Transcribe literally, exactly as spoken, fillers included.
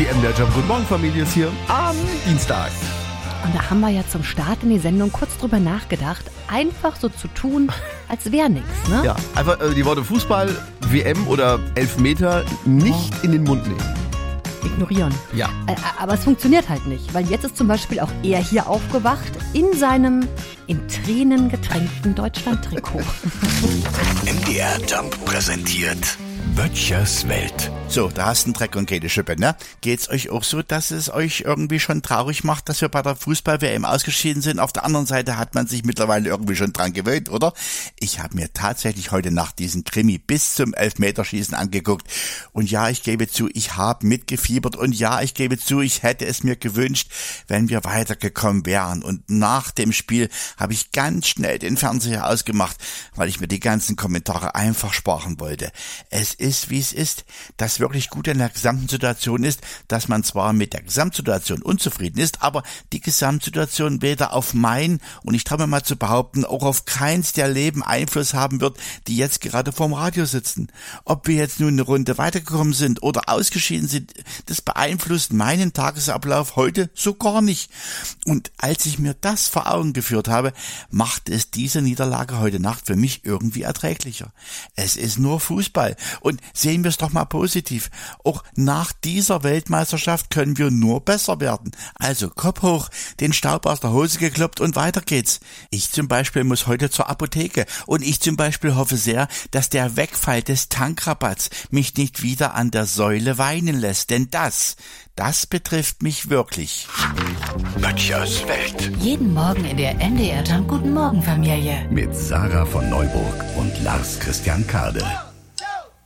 Die M D R Jump Guten Morgen Familie ist hier am Dienstag. Und da haben wir ja zum Start in die Sendung kurz drüber nachgedacht, einfach so zu tun, als wäre nichts, ne? Ja, einfach äh, die Worte Fußball, W M oder Elfmeter nicht oh. in den Mund nehmen. Ignorieren. Ja. Äh, aber es funktioniert halt nicht, weil jetzt ist zum Beispiel auch er hier aufgewacht in seinem in Tränen getränkten Deutschland-Trikot. M D R Jump präsentiert Böttchers Welt. So, da hast du einen Dreck und keine Schippe, ne? Geht's euch auch so, dass es euch irgendwie schon traurig macht, dass wir bei der Fußball-W M ausgeschieden sind? Auf der anderen Seite hat man sich mittlerweile irgendwie schon dran gewöhnt, oder? Ich habe mir tatsächlich heute Nacht diesen Krimi bis zum Elfmeterschießen angeguckt. Und ja, ich gebe zu, ich habe mitgefiebert. Und ja, ich gebe zu, ich hätte es mir gewünscht, wenn wir weitergekommen wären. Und nach dem Spiel habe ich ganz schnell den Fernseher ausgemacht, weil ich mir die ganzen Kommentare einfach sparen wollte. Es ist, wie es ist. Das wirklich gut in der gesamten Situation ist, dass man zwar mit der Gesamtsituation unzufrieden ist, aber die Gesamtsituation weder auf mein, und ich traue mir mal zu behaupten, auch auf keins der Leben Einfluss haben wird, die jetzt gerade vorm Radio sitzen. Ob wir jetzt nun eine Runde weitergekommen sind oder ausgeschieden sind, das beeinflusst meinen Tagesablauf heute so gar nicht. Und als ich mir das vor Augen geführt habe, macht es diese Niederlage heute Nacht für mich irgendwie erträglicher. Es ist nur Fußball und sehen wir es doch mal positiv. Auch nach dieser Weltmeisterschaft können wir nur besser werden. Also Kopf hoch, den Staub aus der Hose gekloppt und weiter geht's. Ich zum Beispiel muss heute zur Apotheke und ich zum Beispiel hoffe sehr, dass der Wegfall des Tankrabatts mich nicht wieder an der Säule weinen lässt, denn das, das betrifft mich wirklich. Böttchers Welt. Jeden Morgen in der M D R Jump Guten Morgen Familie. Mit Sarah von Neuburg und Lars Christian Kade.